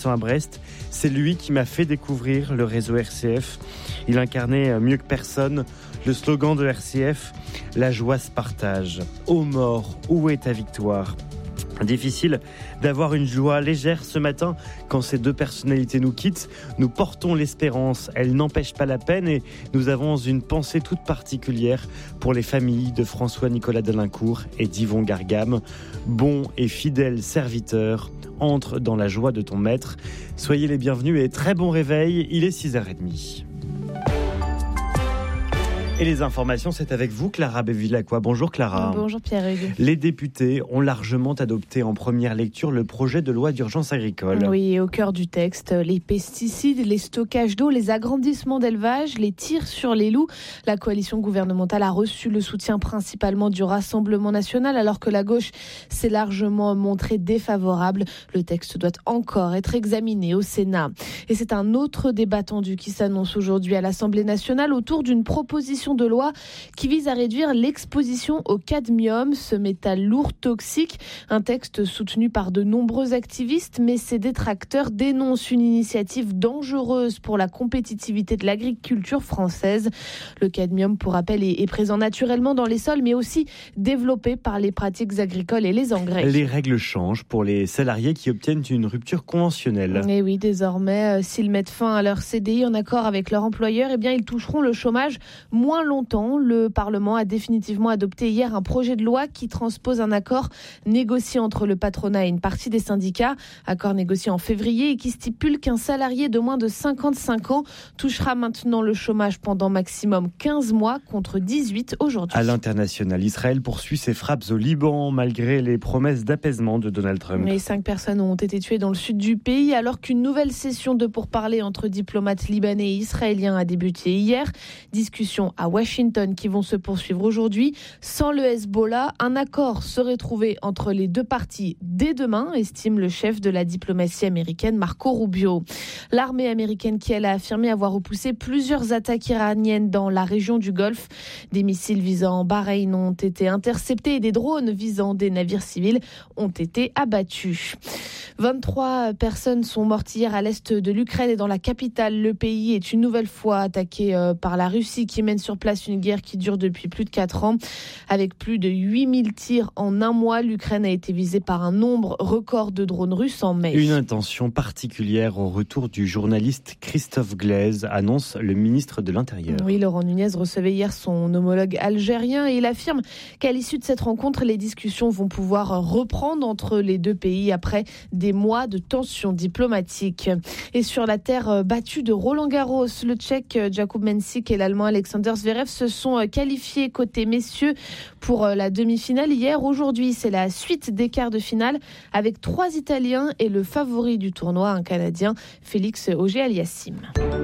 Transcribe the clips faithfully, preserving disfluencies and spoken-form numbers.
à Brest. C'est lui qui m'a fait découvrir le réseau R C F. Il incarnait mieux que personne le slogan de R C F, la joie se partage. Ô mort, où est ta victoire ? Difficile d'avoir une joie légère ce matin quand ces deux personnalités nous quittent. Nous portons l'espérance, elle n'empêche pas la peine et nous avons une pensée toute particulière pour les familles de François-Nicolas Delincourt et d'Yvon Gargam. Bon et fidèle serviteur, entre dans la joie de ton maître. Soyez les bienvenus et très bon réveil, il est six heures trente. Et les informations, c'est avec vous, Clara Bevilacqua. Bonjour Clara. Bonjour Pierre-Hugues. Les députés ont largement adopté en première lecture le projet de loi d'urgence agricole. Oui, et au cœur du texte, les pesticides, les stockages d'eau, les agrandissements d'élevage, les tirs sur les loups. La coalition gouvernementale a reçu le soutien principalement du Rassemblement national, alors que la gauche s'est largement montrée défavorable. Le texte doit encore être examiné au Sénat. Et c'est un autre débat tendu qui s'annonce aujourd'hui à l'Assemblée nationale autour d'une proposition de loi qui vise à réduire l'exposition au cadmium, ce métal lourd toxique. Un texte soutenu par de nombreux activistes, mais ses détracteurs dénoncent une initiative dangereuse pour la compétitivité de l'agriculture française. Le cadmium, pour rappel, est présent naturellement dans les sols, mais aussi développé par les pratiques agricoles et les engrais. Les règles changent pour les salariés qui obtiennent une rupture conventionnelle. Et oui, désormais, s'ils mettent fin à leur C D I en accord avec leur employeur, eh bien, ils toucheront le chômage moins longtemps. Le Parlement a définitivement adopté hier un projet de loi qui transpose un accord négocié entre le patronat et une partie des syndicats. Accord négocié en février et qui stipule qu'un salarié de moins de cinquante-cinq ans touchera maintenant le chômage pendant maximum quinze mois contre dix-huit aujourd'hui. À l'international, Israël poursuit ses frappes au Liban malgré les promesses d'apaisement de Donald Trump. Et cinq personnes ont été tuées dans le sud du pays alors qu'une nouvelle session de pourparlers entre diplomates libanais et israéliens a débuté hier. Discussion à Washington qui vont se poursuivre aujourd'hui. Sans le Hezbollah, un accord serait trouvé entre les deux parties dès demain, estime le chef de la diplomatie américaine Marco Rubio. L'armée américaine qui elle a affirmé avoir repoussé plusieurs attaques iraniennes dans la région du Golfe. Des missiles visant Bahreïn ont été interceptés et des drones visant des navires civils ont été abattus. vingt-trois personnes sont mortes hier à l'est de l'Ukraine et dans la capitale. Le pays est une nouvelle fois attaqué par la Russie qui mène sur place une guerre qui dure depuis plus de quatre ans. Avec plus de huit mille tirs en un mois, l'Ukraine a été visée par un nombre record de drones russes en mai. Une intention particulière au retour du journaliste Christophe Glaise, annonce le ministre de l'Intérieur. Oui, Laurent Nunez recevait hier son homologue algérien et il affirme qu'à l'issue de cette rencontre, les discussions vont pouvoir reprendre entre les deux pays après des mois de tensions diplomatiques. Et sur la terre battue de Roland-Garros, le Tchèque Jakub Mensik et l'Allemand Alexander Zverev se sont qualifiés côté messieurs pour la demi-finale hier. Aujourd'hui, c'est la suite des quarts de finale avec trois Italiens et le favori du tournoi, un Canadien, Félix Auger-Aliassime.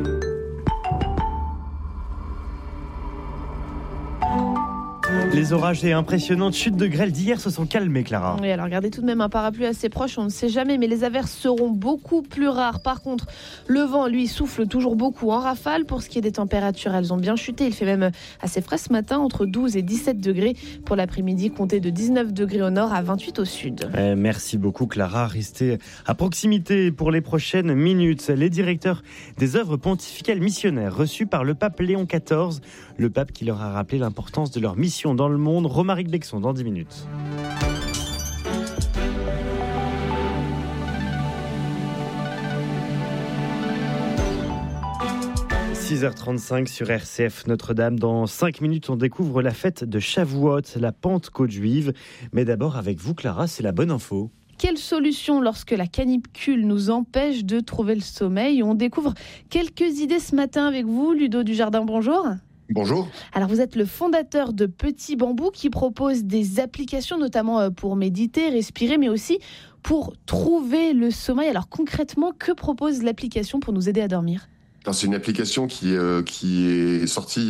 Les orages et impressionnantes chutes de grêle d'hier se sont calmées, Clara. Oui, alors regardez tout de même un parapluie assez proche, on ne sait jamais, mais les averses seront beaucoup plus rares. Par contre, le vent, lui, souffle toujours beaucoup en rafale. Pour ce qui est des températures, elles ont bien chuté. Il fait même assez frais ce matin, entre douze et dix-sept degrés. Pour l'après-midi, comptez de dix-neuf degrés au nord à vingt-huit au sud. Eh, merci beaucoup, Clara. Restez à proximité pour les prochaines minutes. Les directeurs des œuvres pontificales missionnaires reçus par le pape Léon quatorze. Le pape qui leur a rappelé l'importance de leur mission dans le monde. Romaric Bexon dans dix minutes. six heures trente-cinq sur R C F Notre-Dame. Dans cinq minutes, on découvre la fête de Shavuot, la Pentecôte juive. Mais d'abord, avec vous, Clara, c'est la bonne info. Quelle solution lorsque la canicule nous empêche de trouver le sommeil ? On découvre quelques idées ce matin avec vous. Ludo Dujardin, bonjour. Bonjour. Alors vous êtes le fondateur de Petit Bambou qui propose des applications notamment pour méditer, respirer, mais aussi pour trouver le sommeil. Alors concrètement, que propose l'application pour nous aider à dormir ? C'est une application qui, euh, qui est sortie